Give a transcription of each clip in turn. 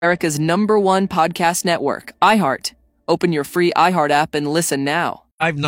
America's #1 podcast network, iHeart. Open your free iHeart app and listen now.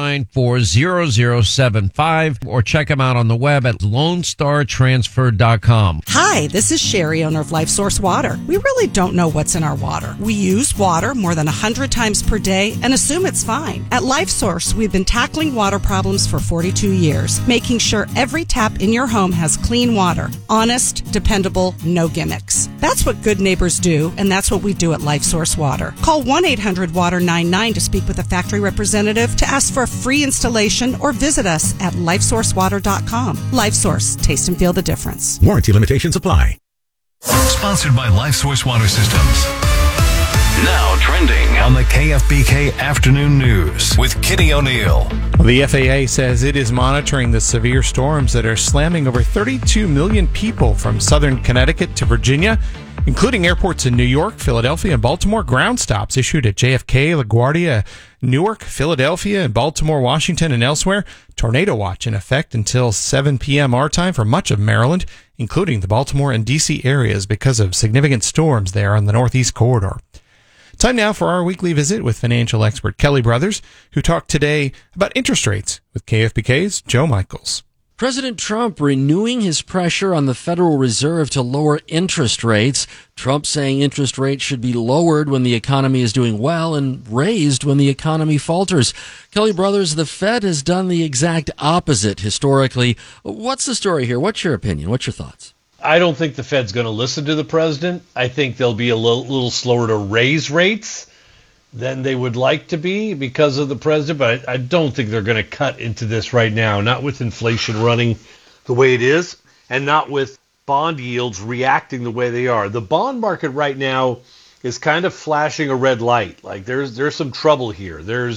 594-0075 or check them out on the web at LoneStarTransfer.com. Hi, this is Sherry, owner of LifeSource Water. We really don't know what's in our water. We use water more than 100 times per day and assume it's fine. At LifeSource, we've been tackling water problems for 42 years, making sure every tap in your home has clean water. Honest, dependable, no gimmicks. That's what good neighbors do, and that's what we do at LifeSource Water. Call 1-800-WATER-99 to speak with a factory representative to ask for a free installation or visit us at lifesourcewater.com. LifeSource, taste and feel the difference. Warranty limitations apply. Sponsored by LifeSource Water Systems. Now trending on the KFBK Afternoon News with Kitty O'Neill. The FAA says it is monitoring the severe storms that are slamming over 32 million people from southern Connecticut to Virginia, including airports in New York, Philadelphia, and Baltimore. Ground stops issued at JFK, LaGuardia, Newark, Philadelphia, and Baltimore, Washington, and elsewhere. Tornado watch in effect until 7 p.m. our time for much of Maryland, including the Baltimore and D.C. areas because of significant storms there on the Northeast Corridor. Time now for our weekly visit with financial expert Kelly Brothers, who talked today about interest rates with KFBK's Joe Michaels. President Trump renewing his pressure on the Federal Reserve to lower interest rates. Trump saying interest rates should be lowered when the economy is doing well and raised when the economy falters. Kelly Brothers, the Fed has done the exact opposite historically. What's the story here? What's your opinion? What's your thoughts? I don't think the Fed's going to listen to the president. I think they'll be a little slower to raise rates than they would like to be because of the president, but I don't think they're going to cut into this right now, not with inflation running the way it is and not with bond yields reacting the way they are. The bond market right now is kind of flashing a red light. Like there's some trouble here.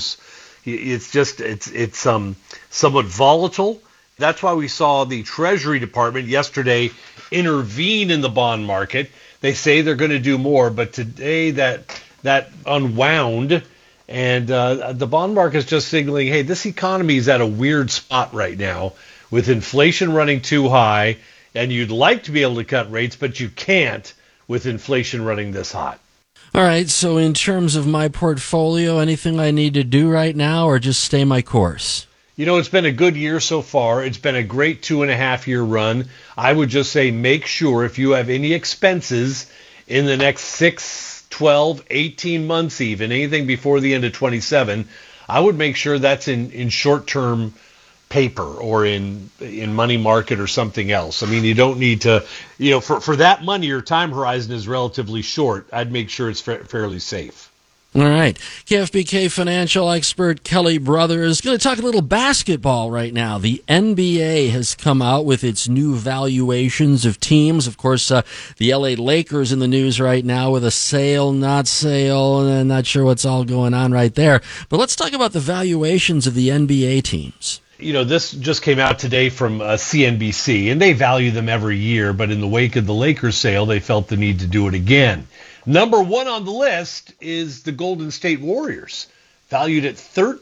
It's somewhat volatile. That's why we saw the Treasury Department yesterday intervene in the bond market. They say they're going to do more, but today that unwound, and the bond market is just signaling, hey, this economy is at a weird spot right now with inflation running too high, and you'd like to be able to cut rates, but you can't with inflation running this hot. All right, so in terms of my portfolio, anything I need to do right now or just stay my course? You know, it's been a good year so far. It's been a great 2.5-year run. I would just say make sure if you have any expenses in the next 6, 12, 18 months even, anything before the end of 27, I would make sure that's in short-term paper or in money market or something else. I mean, you don't need to, for that money, your time horizon is relatively short. I'd make sure it's fairly safe. All right. KFBK financial expert Kelly Brothers going to talk a little basketball right now. The NBA has come out with its new valuations of teams. Of course, the LA Lakers in the news right now with a sale, not sale, and not sure what's all going on right there. But let's talk about the valuations of the NBA teams. This just came out today from CNBC, and they value them every year, but in the wake of the Lakers sale, they felt the need to do it again. Number one on the list is the Golden State Warriors, valued at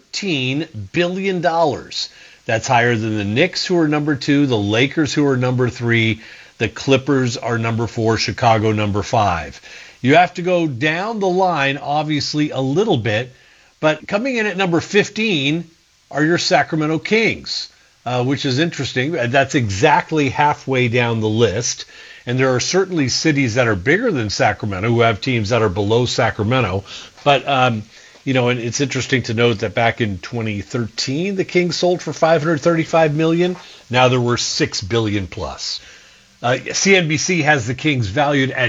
$13 billion. That's higher than the Knicks, who are number 2, the Lakers, who are number 3, the Clippers are number 4, Chicago number 5. You have to go down the line, obviously, a little bit, but coming in at number 15 are your Sacramento Kings, which is interesting. That's exactly halfway down the list. And there are certainly cities that are bigger than Sacramento who have teams that are below Sacramento. But, and it's interesting to note that back in 2013, the Kings sold for $535 million. Now there were $6 billion plus. CNBC has the Kings valued at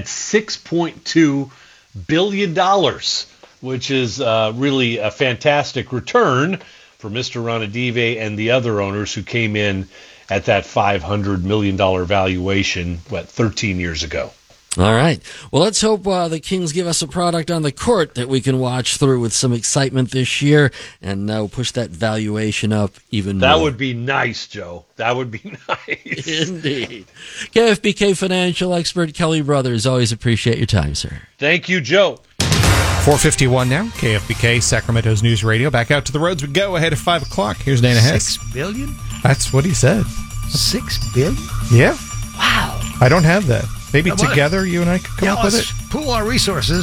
$6.2 billion, which is really a fantastic return for Mr. Ronadive and the other owners who came in at that $500 million valuation, 13 years ago. All right. Well, let's hope the Kings give us a product on the court that we can watch through with some excitement this year, and we'll push that valuation up even more. That would be nice, Joe. That would be nice. Indeed. KFBK financial expert Kelly Brothers, always appreciate your time, sir. Thank you, Joe. 4:51 now, KFBK, Sacramento's News Radio. Back out to the roads we go ahead of 5 o'clock. Here's Dana Hess. $6 billion? That's what he said. $6 billion? Yeah. Wow. I don't have that. Maybe together you and I could come up with it. Let's pool our resources.